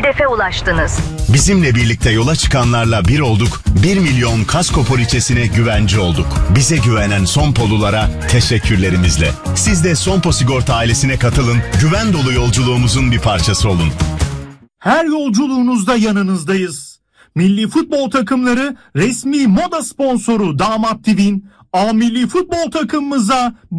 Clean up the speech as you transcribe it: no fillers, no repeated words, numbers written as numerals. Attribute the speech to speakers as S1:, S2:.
S1: Hedefe ulaştınız.
S2: Bizimle birlikte yola çıkanlarla bir olduk, 1 milyon kasko poliçesine güvence olduk. Bize güvenen Sonpolulara teşekkürlerimizle. Siz de Sonpo Sigorta ailesine katılın, güven dolu yolculuğumuzun bir parçası olun.
S3: Her yolculuğunuzda yanınızdayız. Milli futbol takımları resmi moda sponsoru Damat TV'nin A milli futbol takımımıza